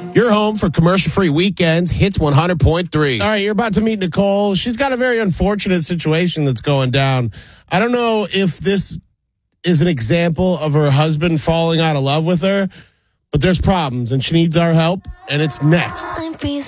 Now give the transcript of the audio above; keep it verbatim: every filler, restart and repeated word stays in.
You're home for commercial-free weekends. Hits one hundred point three. All right, you're about to meet Nicole. She's got a very unfortunate situation that's going down. I don't know if this is an example of her husband falling out of love with her, but there's problems, and she needs our help, and it's next. I'm freezing.